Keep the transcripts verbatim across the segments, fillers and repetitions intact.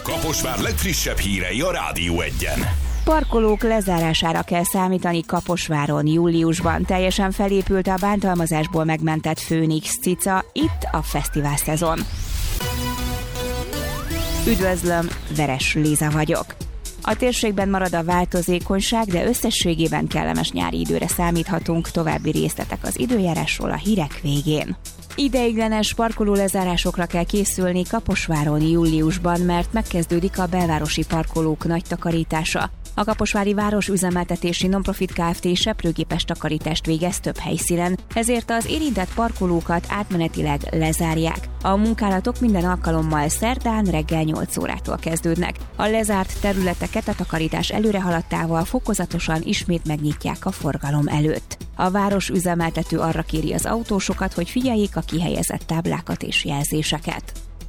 Kaposvár legfrissebb hírei a Rádió Egyen. Parkolók lezárására kell számítani Kaposváron júliusban. Teljesen felépült a bántalmazásból megmentett Főnix cica, itt a fesztivál szezon. Üdvözlöm, Veres Liza vagyok. A térségben marad a változékonyság, de összességében kellemes nyári időre számíthatunk. További részletek az időjárásról a hírek végén. Ideiglenes parkolólezárásokra kell készülni Kaposváron júliusban, mert megkezdődik a belvárosi parkolók nagy takarítása. A Kaposvári Város Üzemeltetési Nonprofit Kft. Seprőgépes takarítást végez több helyszínen, ezért az érintett parkolókat átmenetileg lezárják. A munkálatok minden alkalommal szerdán reggel nyolc órától kezdődnek. A lezárt területeket a takarítás előrehaladtával fokozatosan ismét megnyitják a forgalom előtt. A város üzemeltető arra kéri az autósokat, hogy figyeljék a kihelyezett táblákat és jelzéseket.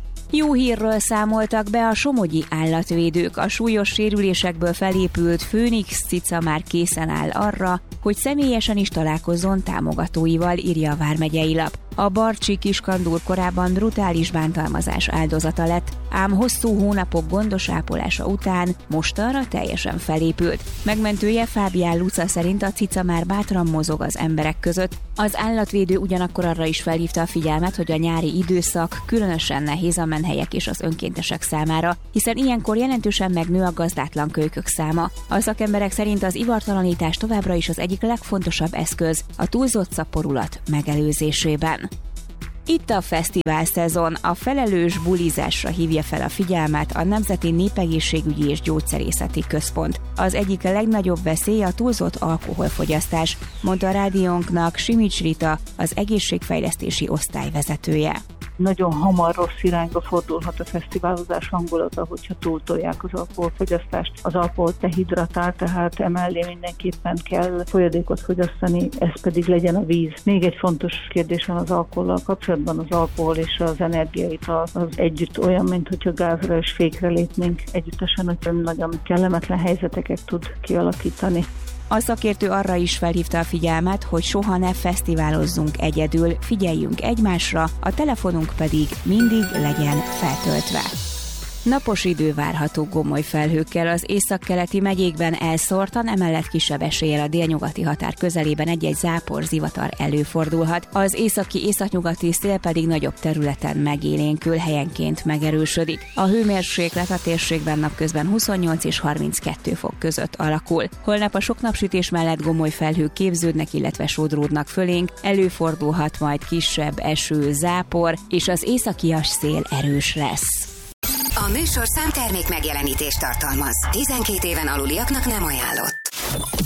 Jó hírről számoltak be a somogyi állatvédők. A súlyos sérülésekből felépült Főnix cica már készen áll arra, hogy személyesen is találkozzon támogatóival, írja a vármegyei lap. A barcsi kiskandúr korábban brutális bántalmazás áldozata lett, ám hosszú hónapok gondos ápolása után mostanra teljesen felépült. Megmentője Fábián Luca szerint a cica már bátran mozog az emberek között. Az állatvédő ugyanakkor arra is felhívta a figyelmet, hogy a nyári időszak különösen nehéz a menhelyek és az önkéntesek számára, hiszen ilyenkor jelentősen megnő a gazdátlan kölykök száma. A szakemberek szerint az ivartalanítás továbbra is az egyik legfontosabb eszköz a túlzott szaporulat megelőzésében. Itt a fesztivál szezon, a felelős bulizásra hívja fel a figyelmet a Nemzeti Népegészségügyi és Gyógyszerészeti Központ. Az egyik legnagyobb veszély a túlzott alkoholfogyasztás, mondta a rádiónknak Simics Rita, az egészségfejlesztési osztály vezetője. Nagyon hamar rossz irányba fordulhat a fesztiválozás hangulata, hogyha túltolják az alkoholfogyasztást. Az alkohol dehidratál, tehát emellé mindenképpen kell folyadékot fogyasztani, ez pedig legyen a víz. Még egy fontos kérdés van az alkohollal kapcsolatban, az alkohol és az energiaital az együtt olyan, mint hogyha gázra és fékre lépnénk együttesen, hogy nagyon kellemetlen helyzeteket tud kialakítani. A szakértő arra is felhívta a figyelmet, hogy soha ne fesztiválozzunk egyedül, figyeljünk egymásra, a telefonunk pedig mindig legyen feltöltve. Napos idő várható gomoly felhőkkel, az északkeleti megyékben elszórtan, emellett kisebb eséllyel a délnyugati határ közelében egy-egy zápor, zivatar előfordulhat. Az északi északnyugati szél pedig nagyobb területen megélénkül, helyenként megerősödik. A hőmérséklet a térségben napközben huszonnyolc és harminckettő fok között alakul. Holnap a sok napsütés mellett gomoly felhők képződnek, illetve sodródnak fölénk, előfordulhat majd kisebb eső, zápor, és az északias szél erős lesz. A műsor számtermék megjelenítést tartalmaz. tizenkét éven aluliaknak nem ajánlott.